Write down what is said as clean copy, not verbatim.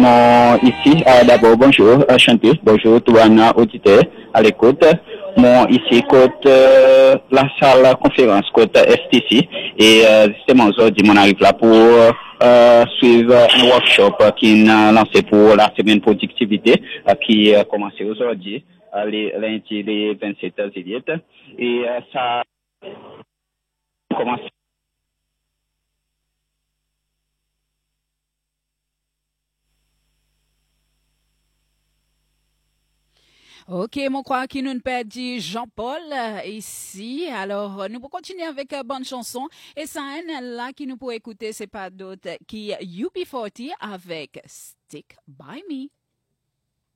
ici, d'abord, bonjour, Chantus, bonjour, tout un auditeur à l'écoute. Ici, côte la salle conférence, côte STC, et justement, aujourd'hui, on arrive là pour suivre un workshop qui est lancé pour la semaine productivité, qui a commencé aujourd'hui, lundi, les 27 juillet, et ça commence. Ok, mon crois qu'il nous perdu Jean-Paul ici. Alors, nous pouvons continuer avec bonne chanson. Et ça, là qui nous peut écouter, c'est pas d'autre qui UB40 avec Stick By Me.